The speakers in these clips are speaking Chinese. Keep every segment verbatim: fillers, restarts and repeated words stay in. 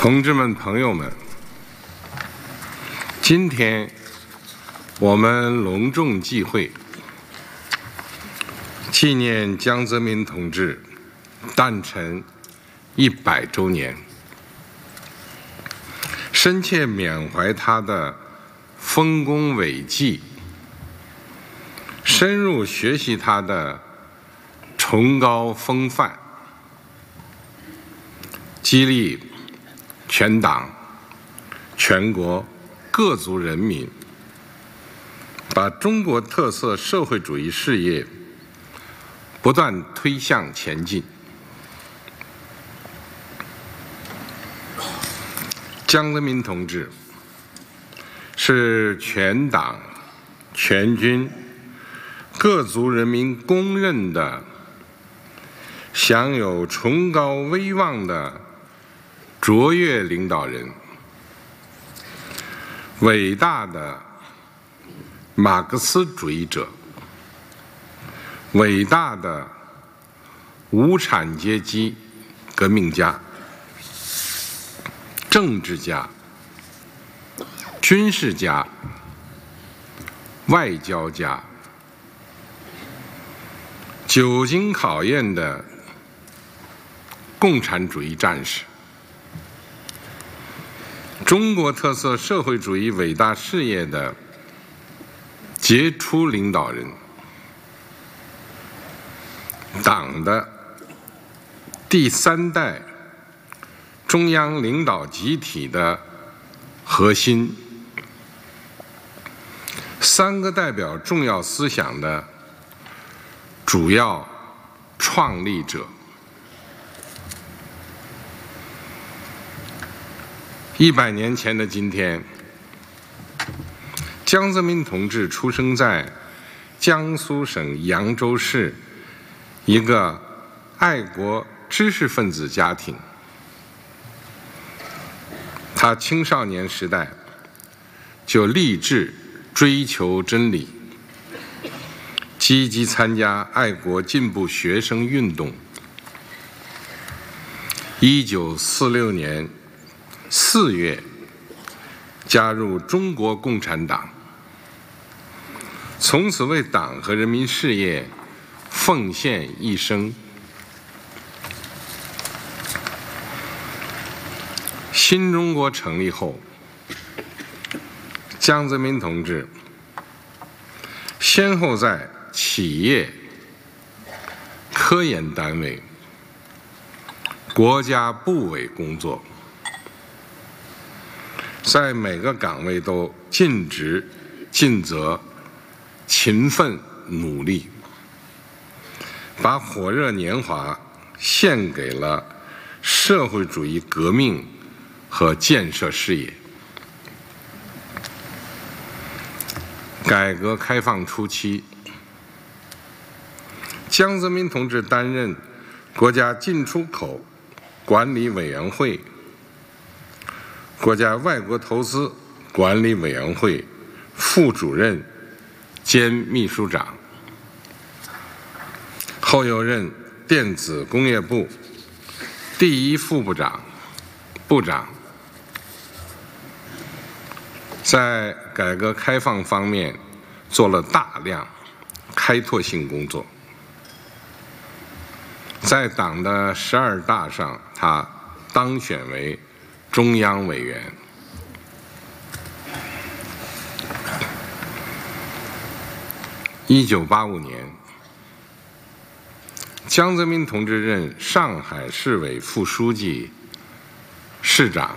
同志们、朋友们，今天我们隆重祭会，纪念江泽民同志诞辰一百周年，深切缅怀他的丰功伟绩，深入学习他的崇高风范，激励全党、全国各族人民把中国特色社会主义事业不断推向前进。江泽民同志是全党、全军、各族人民公认的享有崇高威望的卓越领导人，伟大的马克思主义者，伟大的无产阶级革命家，政治家，军事家，外交家，久经考验的共产主义战士，中国特色社会主义伟大事业的杰出领导人，党的第三代中央领导集体的核心，三个代表重要思想的主要创立者。一百年前的今天，江泽民同志出生在江苏省扬州市一个爱国知识分子家庭。他青少年时代就立志追求真理，积极参加爱国进步学生运动。一九四六年四月，加入中国共产党，从此为党和人民事业奉献一生。新中国成立后，江泽民同志先后在企业、科研单位、国家部委工作，在每个岗位都尽职尽责、勤奋努力，把火热年华献给了社会主义革命和建设事业。改革开放初期，江泽民同志担任国家进出口管理委员会、国家外国投资管理委员会副主任兼秘书长，后又任电子工业部第一副部长、部长。在改革开放方面做了大量开拓性工作。在党的十二大上，他当选为中央委员。一九八五年，江泽民同志任上海市委副书记、市长。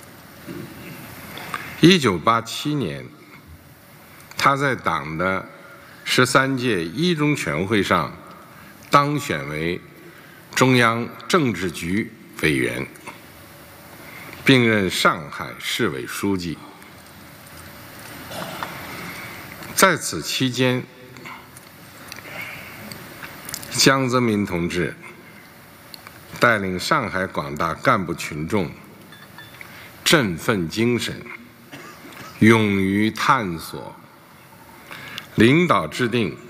一九八七年，他在党的十三届一中全会上当选为中央政治局委员，并任上海市委书记。在此期间，江泽民同志带领上海广大干部群众振奋精神，勇于探索，领导制定